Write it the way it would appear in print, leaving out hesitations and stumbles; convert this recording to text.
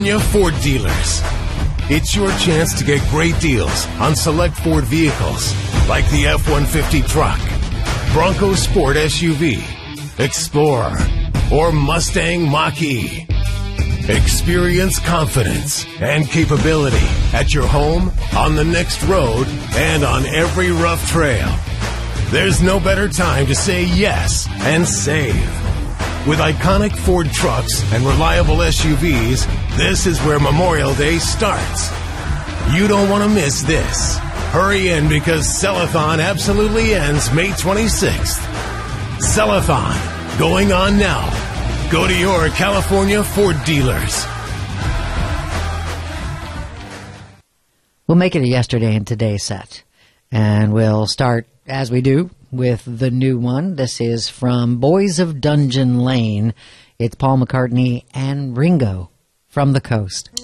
Ford dealers. It's your chance to get great deals on select Ford vehicles like the F-150 truck, Bronco Sport SUV, Explorer, or Mustang Mach-E. Experience confidence and capability at your home, on the next road, and on every rough trail. There's no better time to say yes and save. With iconic Ford trucks and reliable SUVs, this is where Memorial Day starts. You don't want to miss this. Hurry in because Sellathon absolutely ends May 26th. Sellathon, going on now. Go to your California Ford dealers. We'll make it a yesterday and today set. And we'll start, as we do, with the new one. This is from Boys of Dungeon Lane. It's Paul McCartney and Ringo from the Coast.